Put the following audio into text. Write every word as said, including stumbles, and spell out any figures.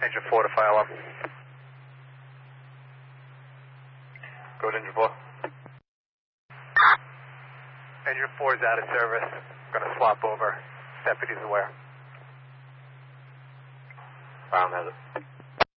Engine four to fire alarm. Go to engine four. Engine four is out of service. I'm going to swap over. Deputies aware. Brown has it.